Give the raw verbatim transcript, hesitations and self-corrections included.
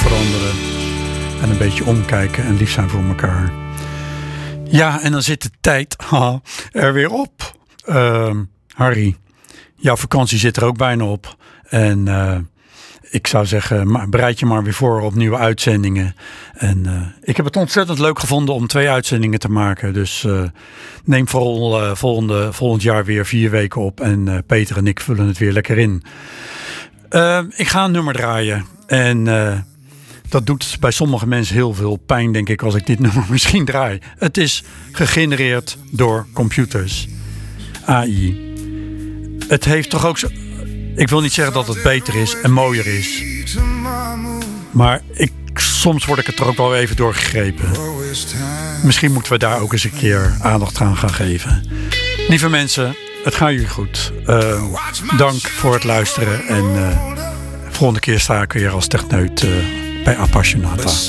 veranderen. En een beetje omkijken en lief zijn voor elkaar. Ja, en dan zit de tijd haha, er weer op. Uh, Harry, jouw vakantie zit er ook bijna op. En uh, ik zou zeggen, maar bereid je maar weer voor op nieuwe uitzendingen. En uh, ik heb het ontzettend leuk gevonden om twee uitzendingen te maken. Dus uh, neem vooral uh, volgende, volgend jaar weer vier weken op. En uh, Peter en ik vullen het weer lekker in. Uh, ik ga een nummer draaien. En uh, dat doet bij sommige mensen heel veel pijn, denk ik, als ik dit nummer misschien draai. Het is gegenereerd door computers. A I. Het heeft toch ook zo... Ik wil niet zeggen dat het beter is en mooier is. Maar ik, soms word ik het er ook wel even doorgegrepen. Misschien moeten we daar ook eens een keer aandacht aan gaan geven. Lieve mensen, het gaat jullie goed. Uh, dank voor het luisteren. En uh, volgende keer sta ik weer als techneut uh, bij Appassionata.